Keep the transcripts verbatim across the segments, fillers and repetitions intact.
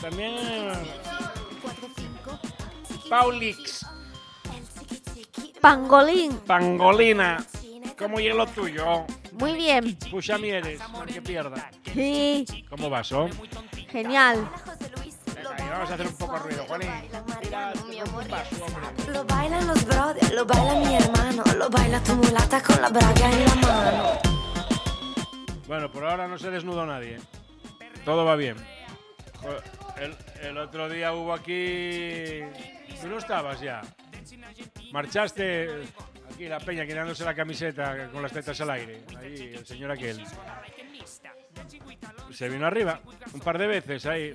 también Paulix. Pangolín. Pangolina. ¿Cómo llega lo tuyo? Muy bien. Puxa mieres, aunque pierda. Sí. ¿Cómo vas, son? Genial. Venga, y vamos a hacer un poco de ruido, Juanín. Mira, un paso, hombre. Lo bailan los brothers, lo baila mi hermano, lo baila tu mulata con la braga en la mano. Bueno, por ahora no se desnudó nadie. Todo va bien. El, el otro día hubo aquí... Tú no estabas ya. Marchaste aquí la peña quitándose la camiseta con las tetas al aire. Ahí el señor aquel. Se vino arriba un par de veces ahí.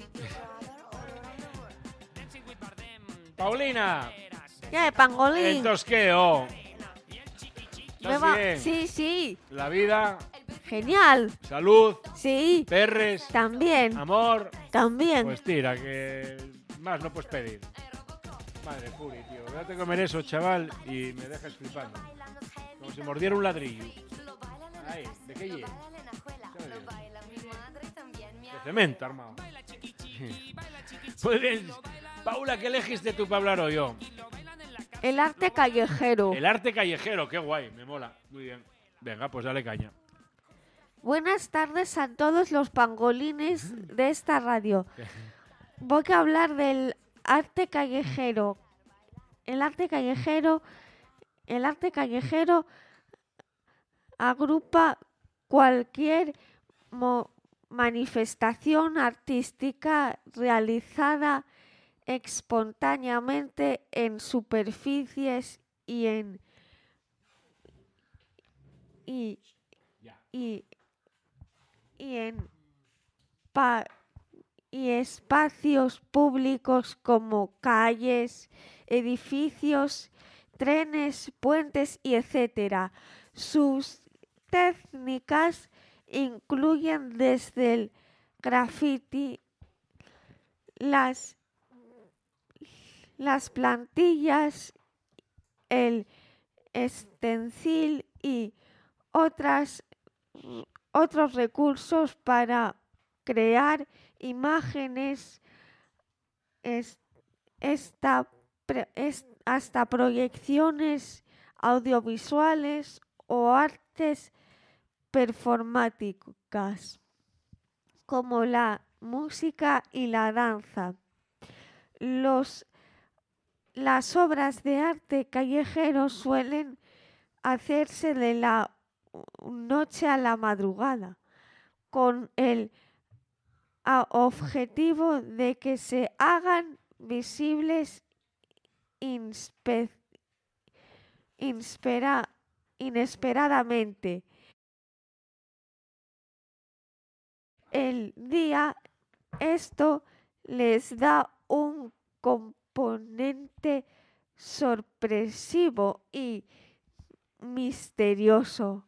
Paulina. ¿Qué, Pangolín? Entonces, ¿qué? Oh. Me ¿Estás va- bien? Sí, sí. La vida, Genial. salud, Sí. perres, También. amor. También. Pues tira, que más no puedes pedir. Madre Puri, tío. Voy a comer eso, chaval, y me dejas flipando. Como si mordiera un ladrillo. Ahí, ¿de qué lleva? De cemento, armado. Muy bien. Paula, ¿qué elegiste tú para hablar hoy? Yo? El arte callejero. El arte callejero, qué guay, me mola. Muy bien. Venga, pues dale caña. Buenas tardes a todos los pangolines de esta radio. Voy a hablar del arte callejero. El arte callejero, el arte callejero agrupa cualquier mo- manifestación artística realizada espontáneamente en superficies y en y, y, y en pa- y espacios públicos como calles, edificios, trenes, puentes y etcétera. Sus técnicas incluyen desde el graffiti, las las plantillas, el stencil y otras, otros recursos para crear imágenes es, esta, pre- es- hasta proyecciones audiovisuales o artes performáticas como la música y la danza. Los Las obras de arte callejero suelen hacerse de la noche a la madrugada, con el a- objetivo de que se hagan visibles inspe- inspera- inesperadamente. El día, esto les da un componente sorpresivo y misterioso.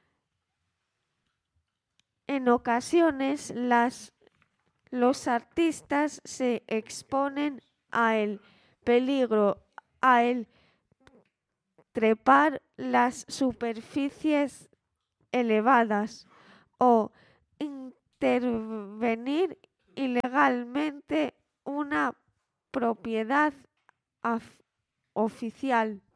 En ocasiones, las, los artistas se exponen a el peligro, a el trepar las superficies elevadas o intervenir ilegalmente una propiedad af- oficial.